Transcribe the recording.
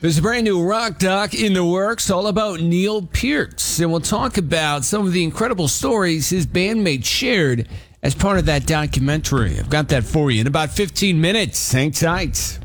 There's a brand new rock doc in the works all about Neil Peart, and we'll talk about some of the incredible stories his bandmates shared as part of that documentary. I've got that for you in about 15 minutes. Hang tight.